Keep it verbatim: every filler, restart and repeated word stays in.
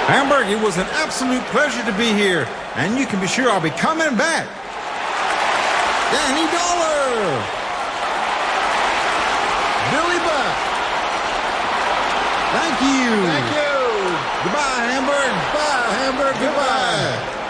Hamburg, it was an absolute pleasure to be here, and you can be sure I'll be coming back. Danny Dollar! Billy Buck! Thank you! Thank you! Goodbye, Hamburg! Bye, Hamburg. Goodbye. Goodbye.